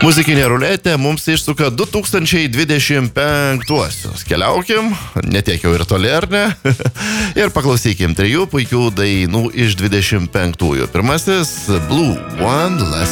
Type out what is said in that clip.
Muzikinė ruletė mums išsuka 2025-uosius. Keliaukim, netiek jau ir toli, ar ne? Ir paklausykim 3 puikių dainų iš 25-ųjų. Pirmasis Blue, One Last